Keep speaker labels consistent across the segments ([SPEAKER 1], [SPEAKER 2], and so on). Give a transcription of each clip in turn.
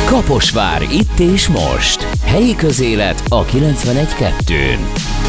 [SPEAKER 1] Kaposvár itt és most. Helyi közélet a 91.2-n.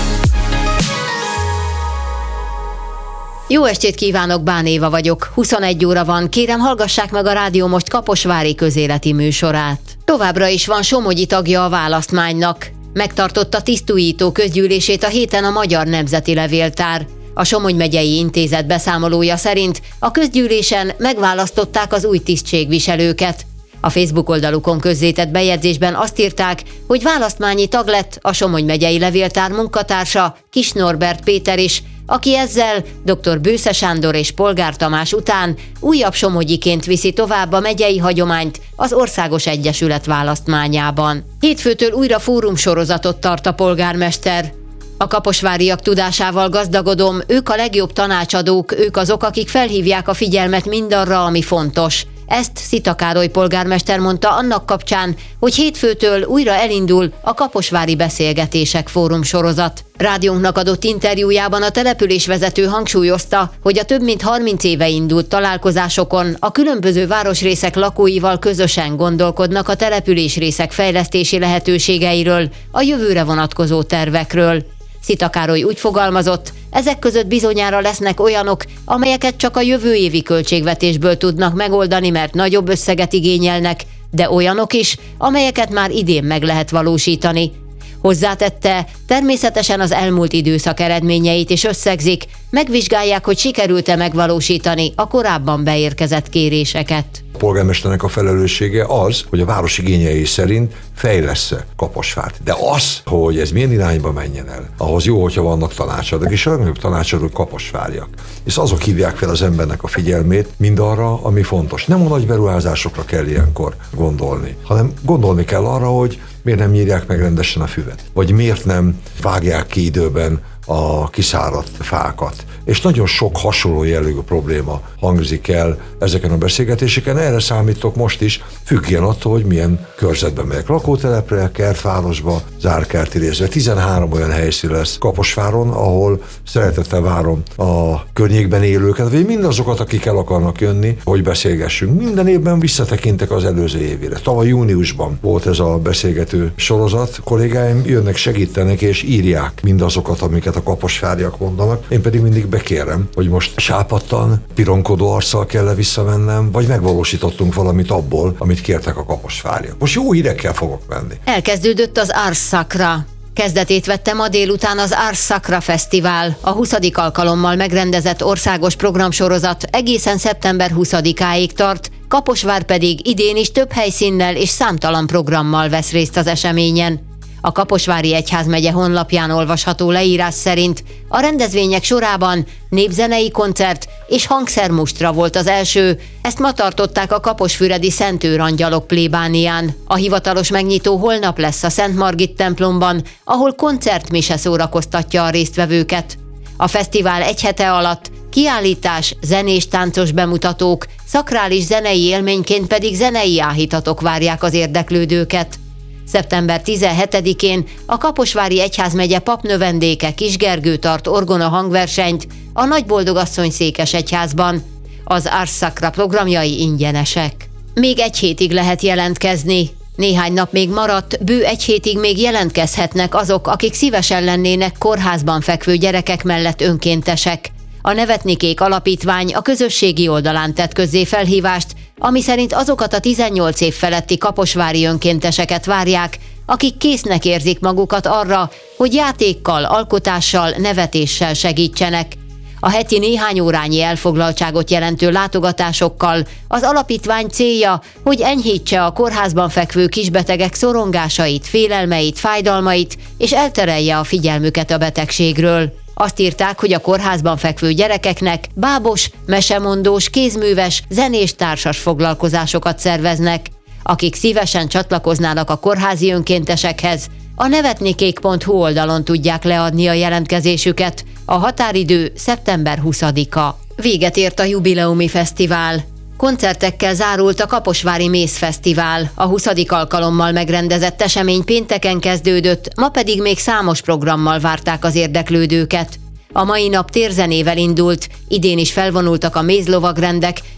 [SPEAKER 2] Jó estét kívánok, Bán Éva vagyok. 21 óra van, kérem hallgassák meg a Rádió Most kaposvári közéleti műsorát. Továbbra is van somogyi tagja a választmánynak. Megtartotta tisztújító közgyűlését a héten a Magyar Nemzeti Levéltár. A Somogy megyei intézet beszámolója szerint a közgyűlésen megválasztották az új tisztségviselőket. A Facebook oldalukon közzétett bejegyzésben azt írták, hogy választmányi tag lett a Somogy megyei Levéltár munkatársa, Kis Norbert Péter is, aki ezzel dr. Bősze Sándor és Polgár Tamás után újabb somogyiként viszi tovább a megyei hagyományt az Országos Egyesület választmányában. Hétfőtől újra fórumsorozatot tart a polgármester. A kaposváriak tudásával gazdagodom, ők a legjobb tanácsadók, ők azok, akik felhívják a figyelmet mindarra, ami fontos. Ezt Szita Károly polgármester mondta annak kapcsán, hogy hétfőtől újra elindul a Kaposvári Beszélgetések fórumsorozat. Rádiónknak adott interjújában a településvezető hangsúlyozta, hogy a több mint 30 éve indult találkozásokon a különböző városrészek lakóival közösen gondolkodnak a településrészek fejlesztési lehetőségeiről, a jövőre vonatkozó tervekről. Szita Károly úgy fogalmazott, ezek között bizonyára lesznek olyanok, amelyeket csak a jövő évi költségvetésből tudnak megoldani, mert nagyobb összeget igényelnek, de olyanok is, amelyeket már idén meg lehet valósítani. Hozzátette, természetesen az elmúlt időszak eredményeit is összegzik, megvizsgálják, hogy sikerült-e megvalósítani a korábban beérkezett kéréseket.
[SPEAKER 3] A polgármesternek a felelőssége az, hogy a város igényei szerint fejlessze Kaposvárt. De az, hogy ez milyen irányba menjen el, ahhoz jó, hogyha vannak tanácsadók, és a legnagyobb tanácsadók kaposváriak. És azok hívják fel az embernek a figyelmét mindarra, ami fontos. Nem a nagy beruházásokra kell ilyenkor gondolni, hanem gondolni kell arra, hogy miért nem nyírják meg rendesen a füvet, vagy miért nem vágják ki időben a kiszáradt fákat. És nagyon sok hasonló jellegű probléma hangzik el ezeken a beszélgetéseken. Erre számítok most is, függően attól, hogy milyen körzetben megyek. Lakótelepre, kertvárosba, zárkerti részre. 13 olyan helyszín lesz Kaposváron, ahol szeretettel várom a környékben élőket, vagy mindazokat, akik el akarnak jönni, hogy beszélgessünk. Minden évben visszatekintek az előző évére. Tavaly júniusban volt ez a beszélgető sorozat. Kollégáim jönnek, segítenek és írják mindazokat, amiket a kaposváriak mondanak. Én pedig mindig bekérem, hogy most sápadtan, pironkodó arccal kell visszamennem, vagy megvalósítottunk valamit abból, amit kértek a kaposváriak. Most jó hírekkel fogok menni.
[SPEAKER 2] Elkezdődött az Ars Sacra. Kezdetét vette ma délután az Ars Sacra Fesztivál, a 20. alkalommal megrendezett országos programsorozat egészen szeptember 20-áig tart, Kaposvár pedig idén is több helyszínnel és számtalan programmal vesz részt az eseményen. A Kaposvári Egyházmegye honlapján olvasható leírás szerint a rendezvények sorában népzenei koncert és hangszermustra volt az első, ezt ma tartották a kaposfüredi Szentőrangyalok plébánián. A hivatalos megnyitó holnap lesz a Szent Margit templomban, ahol koncertmise szórakoztatja a résztvevőket. A fesztivál egy hete alatt kiállítás, zenés-táncos bemutatók, szakrális zenei élményként pedig zenei áhítatok várják az érdeklődőket. Szeptember 17-én a Kaposvári Egyházmegye papnövendéke Kis Gergő tart orgona hangversenyt a Nagyboldogasszony székesegyházban. Az Ars Sacra programjai ingyenesek. Még egy hétig lehet jelentkezni. Néhány nap még maradt, bő egy hétig még jelentkezhetnek azok, akik szívesen lennének kórházban fekvő gyerekek mellett önkéntesek. A Nevetnikék Alapítvány a közösségi oldalán tett közzé felhívást, ami szerint azokat a 18 év feletti kaposvári önkénteseket várják, akik késznek érzik magukat arra, hogy játékkal, alkotással, nevetéssel segítsenek. A heti néhány órányi elfoglaltságot jelentő látogatásokkal az alapítvány célja, hogy enyhítse a kórházban fekvő kisbetegek szorongásait, félelmeit, fájdalmait, és elterelje a figyelmüket a betegségről. Azt írták, hogy a kórházban fekvő gyerekeknek bábos, mesemondós, kézműves, zenés társas foglalkozásokat szerveznek. Akik szívesen csatlakoznának a kórházi önkéntesekhez, a nevetnikék.hu oldalon tudják leadni a jelentkezésüket. A határidő szeptember 20-a. Véget ért a jubileumi fesztivál. Koncertekkel zárult a Kaposvári Mészfesztivál. A 20. alkalommal megrendezett esemény pénteken kezdődött, ma pedig még számos programmal várták az érdeklődőket. A mai nap térzenével indult, idén is felvonultak a mézlovagrendek,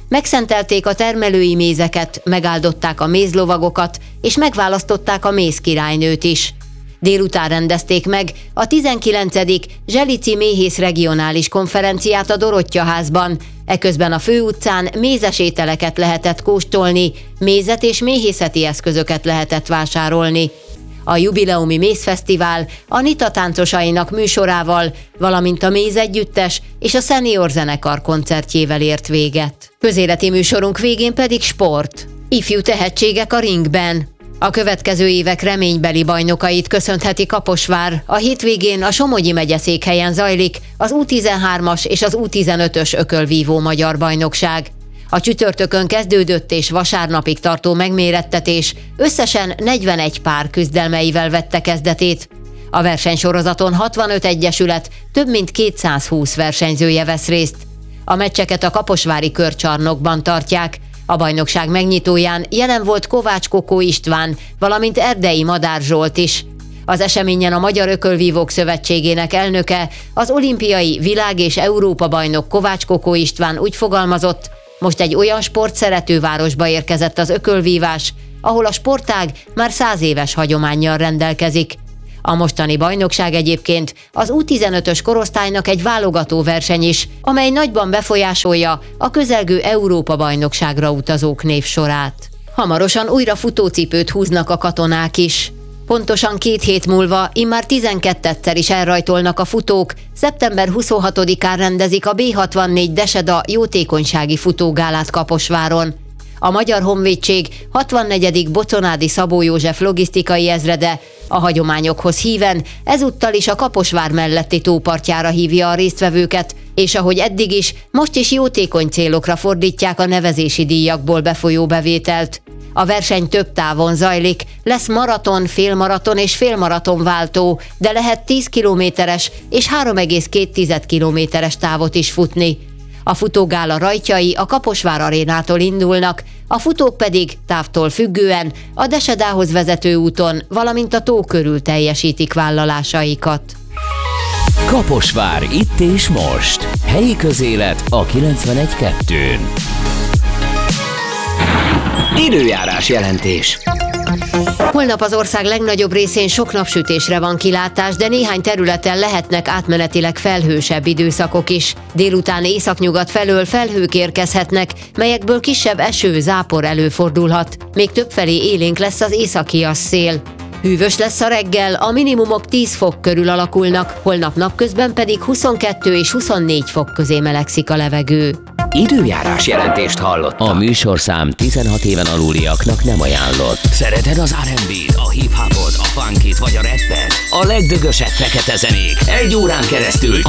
[SPEAKER 2] Megszentelték a termelői mézeket, megáldották a mézlovagokat, és megválasztották a mézkirálynőt is. Délután rendezték meg a 19. Zselici Méhész Regionális Konferenciát a Dorottyaházban. Eközben a főutcán mézes ételeket lehetett kóstolni, mézet és méhészeti eszközöket lehetett vásárolni. A jubileumi mézfesztivál a Nita táncosainak műsorával, valamint a Méz Együttes és a Senior zenekar koncertjével ért véget. Közéleti műsorunk végén pedig sport. Ifjú tehetségek a ringben. A következő évek reménybeli bajnokait köszönheti Kaposvár. A hétvégén a Somogyi megyeszékhelyen zajlik az U13-as és az U15-ös ökölvívó magyar bajnokság. A csütörtökön kezdődött és vasárnapig tartó megmérettetés összesen 41 pár küzdelmeivel vette kezdetét. A versenysorozaton 65 egyesület, több mint 220 versenyzője vesz részt. A meccseket a kaposvári körcsarnokban tartják. A bajnokság megnyitóján jelen volt Kovács Kokó István, valamint Erdei Madár Zsolt is. Az eseményen a Magyar Ökölvívók Szövetségének elnöke, az olimpiai világ- és Európa-bajnok Kovács Kokó István úgy fogalmazott, most egy olyan sportszerető városba érkezett az ökölvívás, ahol a sportág már 100 éves hagyománnyal rendelkezik. A mostani bajnokság egyébként az U15-ös korosztálynak egy válogató verseny is, amely nagyban befolyásolja a közelgő Európa-bajnokságra utazók névsorát. Hamarosan újra futócipőt húznak a katonák is. Pontosan 2 hét múlva immár 12-szer is elrajtolnak a futók, szeptember 26-án rendezik a B64 Deseda jótékonysági futógálát Kaposváron. A Magyar Honvédség 64. Boconádi Szabó József logisztikai ezrede a hagyományokhoz híven ezúttal is a Kaposvár melletti tópartjára hívja a résztvevőket, és ahogy eddig is, most is jótékony célokra fordítják a nevezési díjakból befolyó bevételt. A verseny több távon zajlik, lesz maraton, félmaraton és félmaraton váltó, de lehet 10 kilométeres és 3,2 kilométeres távot is futni. A futógála rajtjai a Kaposvár arénától indulnak, a futók pedig távtól függően a Desedához vezető úton, valamint a tó körül teljesítik vállalásaikat.
[SPEAKER 1] Kaposvár itt és most. Helyi közélet a 91.2-n. Időjárás jelentés.
[SPEAKER 2] Holnap az ország legnagyobb részén sok napsütésre van kilátás, de néhány területen lehetnek átmenetileg felhősebb időszakok is. Délután északnyugat felől felhők érkezhetnek, melyekből kisebb eső, zápor előfordulhat. Még többfelé élénk lesz az északias szél. Hűvös lesz a reggel, a minimumok 10 fok körül alakulnak, holnap napközben pedig 22 és 24 fok közé melegszik a levegő.
[SPEAKER 1] Időjárás jelentést hallottak. A műsorszám 16 éven aluliaknak nem ajánlott. Szereted az R&B-t, a hip-hopot, a funkit vagy a rappet? A legdögösebb fekete zenék 1 órán keresztül